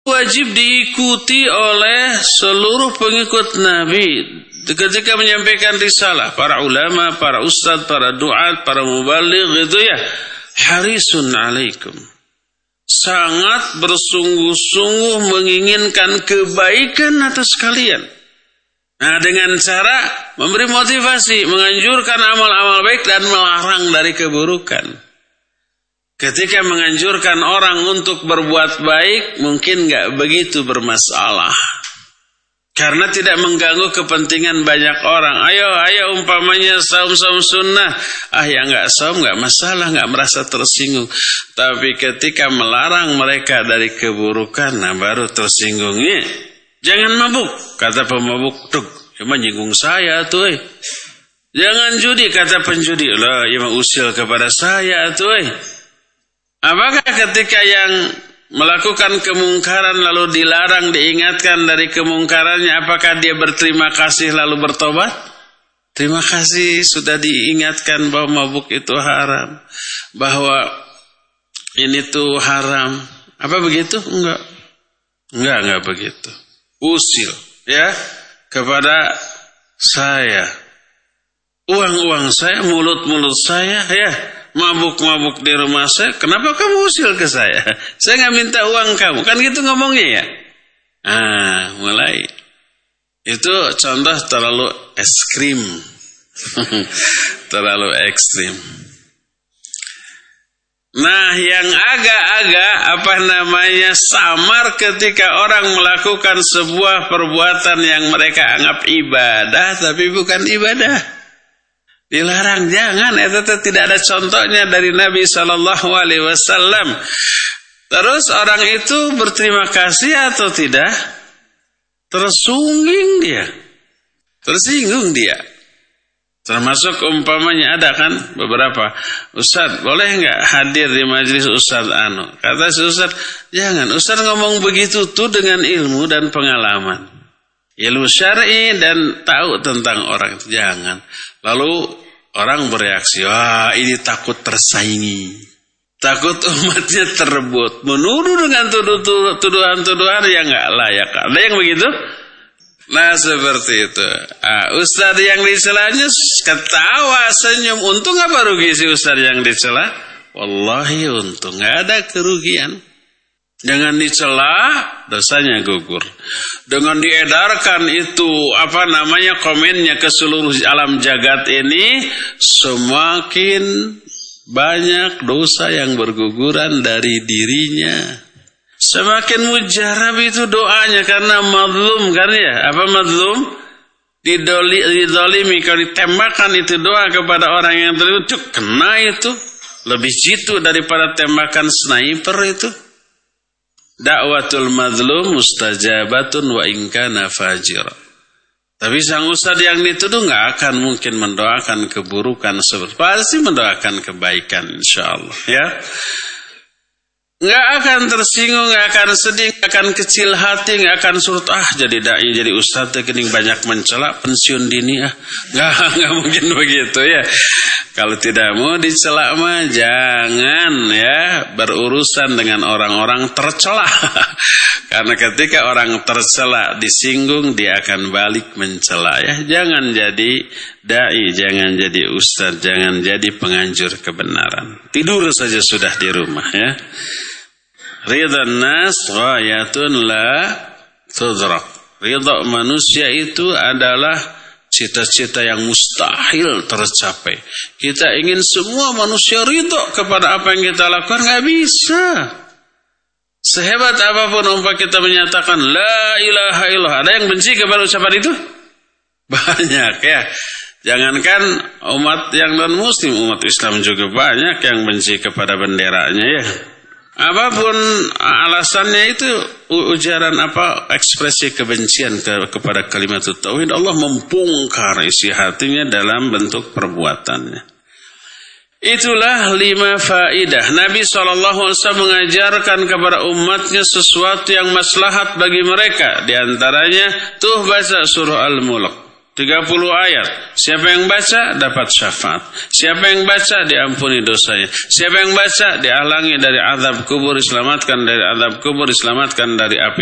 wajib diikuti oleh seluruh pengikut Nabi ketika menyampaikan risalah, para ulama, para ustadz, para duat, para mubaligh itu ya, harisun alaikum, sangat bersungguh-sungguh menginginkan kebaikan atas kalian. Nah, dengan cara memberi motivasi, menganjurkan amal-amal baik dan melarang dari keburukan. Ketika menganjurkan orang untuk berbuat baik, mungkin nggak begitu bermasalah. Karena tidak mengganggu kepentingan banyak orang. Ayo umpamanya saum-saum sunnah. Ya nggak saum, nggak masalah, nggak merasa tersinggung. Tapi ketika melarang mereka dari keburukan, nah baru tersinggungnya. Jangan mabuk, kata pemabuk. Tuh, menyinggung saya tuh. Jangan judi, kata penjudi. Lah, ia usil kepada saya tuh. Apakah ketika yang melakukan kemungkaran lalu dilarang, diingatkan dari kemungkarannya, apakah dia berterima kasih lalu bertobat? Terima kasih sudah diingatkan bahwa mabuk itu haram, bahwa ini tuh haram. Apa begitu? Enggak begitu. Usil ya kepada saya, uang saya, mulut saya ya, mabuk di rumah saya, kenapa kamu usil ke saya? Saya nggak minta uang kamu, kan gitu ngomongnya ya. Mulai itu contoh terlalu ekstrim. Terlalu ekstrim. Nah, yang agak-agak samar ketika orang melakukan sebuah perbuatan yang mereka anggap ibadah tapi bukan ibadah. Dilarang, jangan, itu tidak ada contohnya dari Nabi SAW. Terus orang itu berterima kasih atau tidak? Tersinggung dia. Termasuk umpamanya ada kan beberapa, Ustaz boleh nggak hadir di majelis Ustaz Anu? Kata si Ustaz, jangan, Ustaz ngomong begitu tuh dengan ilmu dan pengalaman, ilmu syar'i dan tahu tentang orang itu, jangan. Lalu orang bereaksi, wah ini takut tersaingi, takut umatnya terebut, menuduh dengan tuduhan-tuduhan yang nggak layak. Ada yang begitu? Nah seperti itu. Ustaz yang dicelanya ketawa senyum, untung apa rugi si Ustaz yang dicela? Wallahi untung, nggak ada kerugian. Dengan dicela dosanya gugur. Dengan diedarkan itu komennya ke seluruh alam jagat ini, semakin banyak dosa yang berguguran dari dirinya. Semakin mujarab itu doanya karena mazlum kan ya? Apa mazlum? Didolimi, kalau ditembakkan itu doa kepada orang yang terlucuk, kena itu. Lebih jitu daripada tembakan sniper itu. Da'watul mazlum mustajabatun wa in kana fajir. Tapi sang ustaz yang dituduh nggak akan mungkin mendoakan keburukan, pasti mendoakan kebaikan insyaallah ya. Nggak akan tersinggung, nggak akan sedih, nggak akan kecil hati, nggak akan surut jadi dai, jadi ustaz kening banyak mencela, pensiun dini nggak mungkin begitu ya. Kalau tidak mau dicela mah jangan ya berurusan dengan orang-orang tercela. Karena ketika orang tercela disinggung, dia akan balik mencela ya. Jangan jadi dai, jangan jadi ustaz, jangan jadi penganjur kebenaran. Tidur saja sudah di rumah ya. Ridha nas ghayatun la tudrak. Ridha manusia itu adalah cita-cita yang mustahil tercapai. Kita ingin semua manusia ridha kepada apa yang kita lakukan, nggak bisa. Sehebat apapun umpah kita menyatakan la ilaha illallah, ada yang benci kepada ucapan itu? Banyak ya. Jangankan umat yang non muslim, umat Islam juga banyak yang benci kepada benderanya ya. Apapun alasannya itu, ujaran ekspresi kebencian kepada kalimat tauhid, Allah membongkar isi hatinya dalam bentuk perbuatannya. Itulah 5 faidah. Nabi SAW mengajarkan kepada umatnya sesuatu yang maslahat bagi mereka. Di antaranya tuh baca surah Al-Mulk. 30 ayat. Siapa yang baca dapat syafaat. Siapa yang baca diampuni dosanya. Siapa yang baca dihalangi dari azab kubur, diselamatkan dari azab kubur, diselamatkan dari api